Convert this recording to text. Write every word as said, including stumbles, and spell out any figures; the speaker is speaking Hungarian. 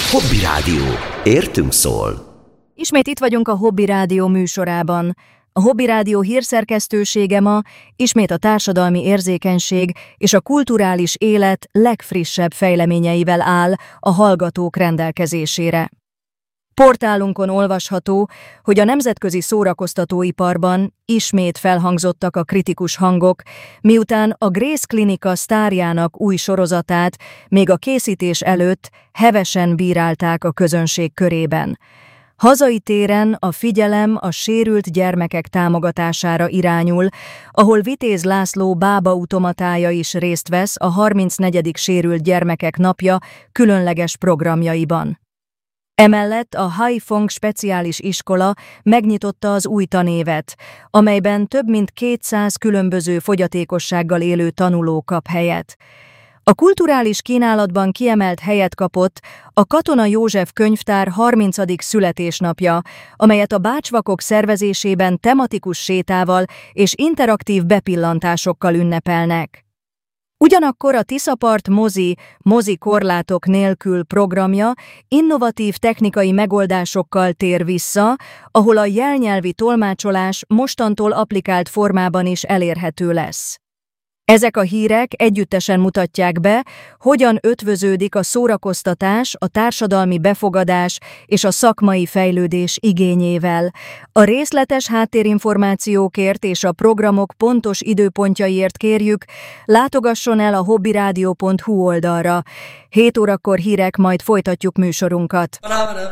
Hobby Rádió. Értünk szól. Ismét itt vagyunk a Hobby Rádió műsorában. A Hobby Rádió hírszerkesztősége ma ismét a társadalmi érzékenység és a kulturális élet legfrissebb fejleményeivel áll a hallgatók rendelkezésére. Portálunkon olvasható, hogy a nemzetközi szórakoztatóiparban ismét felhangzottak a kritikus hangok, miután a Grace Klinika sztárjának új sorozatát még a készítés előtt hevesen bírálták a közönség körében. Hazai téren a figyelem a sérült gyermekek támogatására irányul, ahol Vitéz László bábautomatája is részt vesz a harmincnegyedik Sérült Gyermekek Napja különleges programjaiban. Emellett a Haifong Speciális Iskola megnyitotta az új tanévet, amelyben több mint kétszáz különböző fogyatékossággal élő tanuló kap helyet. A kulturális kínálatban kiemelt helyet kapott a Katona József Könyvtár harmincadik születésnapja, amelyet a bácsvakok szervezésében tematikus sétával és interaktív bepillantásokkal ünnepelnek. Ugyanakkor a Tiszapart mozi, mozi korlátok nélkül programja innovatív technikai megoldásokkal tér vissza, ahol a jelnyelvi tolmácsolás mostantól applikált formában is elérhető lesz. Ezek a hírek együttesen mutatják be, hogyan ötvöződik a szórakoztatás, a társadalmi befogadás és a szakmai fejlődés igényével. A részletes háttérinformációkért és a programok pontos időpontjaiért kérjük, látogasson el a hobbyradio pont hu oldalra. hét órakor hírek, majd folytatjuk műsorunkat.